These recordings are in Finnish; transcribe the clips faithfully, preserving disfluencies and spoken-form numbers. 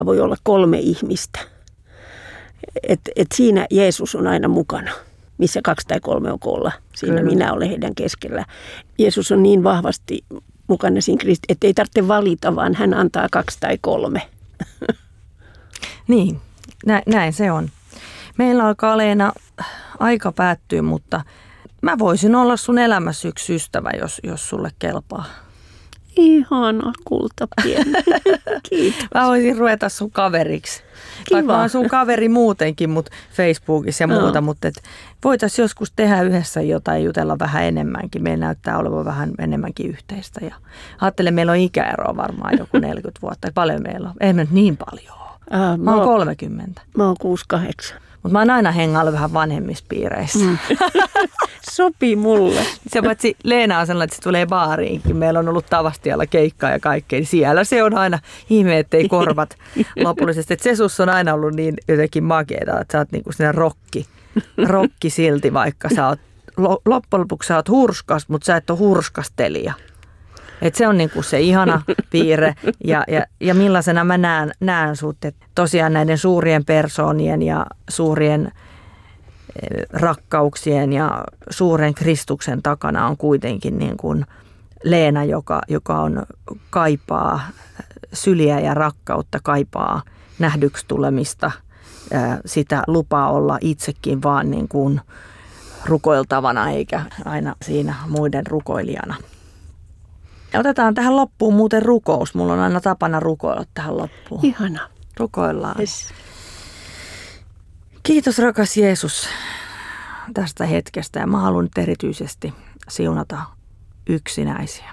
Voi olla kolme ihmistä. Et, et siinä Jeesus on aina mukana, missä kaksi tai kolme on koolla. Siinä Kyllä. minä olen heidän keskellä. Jeesus on niin vahvasti mukana siinä Kristi, että ei tarvitse valita, vaan hän antaa kaksi tai kolme. Niin, nä, näin se on. Meillä alkaa Leena aika päättyä, mutta mä voisin olla sun elämässä yksi ystävä, jos, jos sulle kelpaa. Ihana kultapieni. Kiitos. Mä voisin ruveta sun kaveriksi. Kiva. Vaikka mä oon sun kaveri muutenkin, mutta Facebookissa ja muuta, no. mutta voitaisiin joskus tehdä yhdessä jotain, jutella vähän enemmänkin. Meillä näyttää olevan vähän enemmänkin yhteistä. Ja ajattelen, meillä on ikäeroa varmaan joku neljäkymmentä vuotta. Paljon meillä on. Ei me nyt niin paljon ole. Äh, mä, mä oon kolmekymmentä. Mä oon kuusikymmentäkahdeksan. Mutta mä oon aina hengaillut vähän vanhemmissa piireissä. Mm. Sopii mulle. Se paitsi Leena on sellainen, että se tulee baariinkin. Meillä on ollut Tavastialla keikkaa ja kaikkea. Niin siellä se on aina ihme, ettei korvat lopullisesti. Että se sus on aina ollut niin jotenkin makeeta, että sä oot niinku sinne rokki. Rokki silti, vaikka sä oot, loppujen lopuksi sä oot hurskas, mutta sä et ole hurskastelija. Että se on niinku se ihana piirre ja, ja, ja millaisena mä näen, näen sut, että tosiaan näiden suurien persoonien ja suurien rakkauksien ja suuren Kristuksen takana on kuitenkin niin kuin Leena, joka, joka on, kaipaa syliä ja rakkautta, kaipaa nähdyksi tulemista, sitä lupaa olla itsekin vaan niin kuin rukoiltavana eikä aina siinä muiden rukoilijana. Ja otetaan tähän loppuun muuten rukous. Mulla on aina tapana rukoilla tähän loppuun. Ihana. Rukoillaan. Yes. Kiitos rakas Jeesus tästä hetkestä ja mä haluan nyt erityisesti siunata yksinäisiä.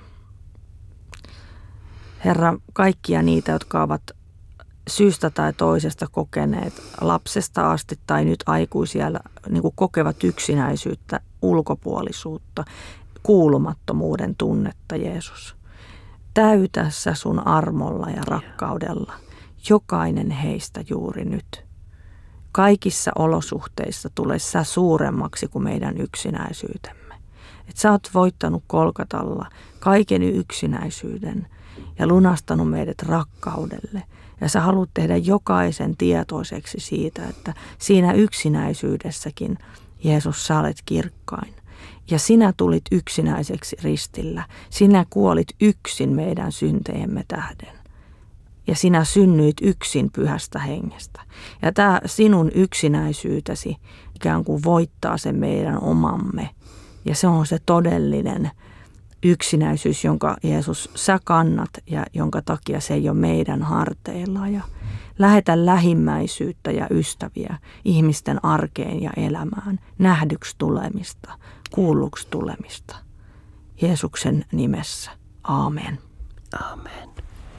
Herra, kaikkia niitä, jotka ovat syystä tai toisesta kokeneet lapsesta asti tai nyt aikuisia niin kuin kokevat yksinäisyyttä, ulkopuolisuutta, kuulumattomuuden tunnetta, Jeesus. Täytä sä sun armolla ja rakkaudella jokainen heistä juuri nyt. Kaikissa olosuhteissa tule sä suuremmaksi kuin meidän yksinäisyytemme. Että sä oot voittanut Kolkatalla kaiken yksinäisyyden ja lunastanut meidät rakkaudelle. Ja sä haluat tehdä jokaisen tietoiseksi siitä, että siinä yksinäisyydessäkin, Jeesus, sä olet kirkkain. Ja sinä tulit yksinäiseksi ristillä. Sinä kuolit yksin meidän syntejemme tähden. Ja sinä synnyit yksin pyhästä hengestä. Ja tämä sinun yksinäisyytesi ikään kuin voittaa sen meidän omamme. Ja se on se todellinen yksinäisyys, jonka Jeesus sä kannat ja jonka takia se ei ole meidän harteilla. Ja lähetä lähimmäisyyttä ja ystäviä ihmisten arkeen ja elämään, nähdyksi tulemista, kuulluksi tulemista. Jeesuksen nimessä. Aamen. Aamen.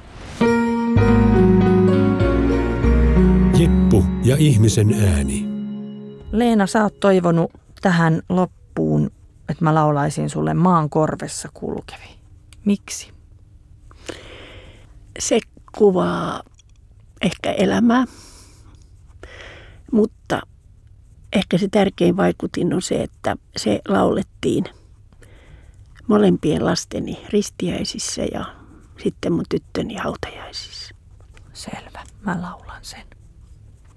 Jeppu ja ihmisen ääni. Leena, sä oot toivonut tähän loppuun, että mä laulaisin sulle Maan korvessa kulkevi. Miksi? Se kuvaa ehkä elämää, mutta ehkä se tärkein vaikutin on se, että se laulettiin molempien lasteni ristiäisissä ja sitten mun tyttöni hautajaisissa. Selvä, mä laulan sen.